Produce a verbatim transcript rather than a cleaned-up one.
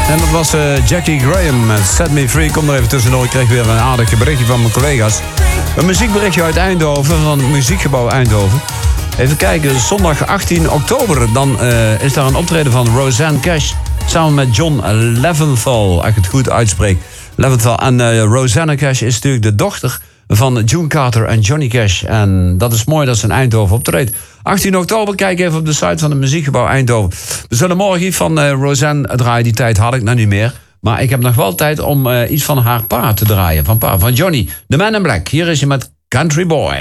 En dat was uh, Jackie Graham met Set Me Free. Kom er even tussendoor, ik kreeg weer een aardig berichtje van mijn collega's. Een muziekberichtje uit Eindhoven, van het Muziekgebouw Eindhoven. Even kijken, zondag achttien oktober, dan uh, is daar een optreden van Rosanne Cash samen met John Leventhal, als ik het goed uitspreek. Leventhal. En uh, Rosanne Cash is natuurlijk de dochter van June Carter en Johnny Cash. En dat is mooi dat ze in Eindhoven optreedt. achttien oktober, kijk even op de site van het Muziekgebouw Eindhoven. We zullen morgen iets van uh, Rosanne draaien. Die tijd had ik nou niet meer. Maar ik heb nog wel tijd om uh, iets van haar pa te draaien. Van pa, van Johnny, The Man in Black. Hier is je met Country Boy.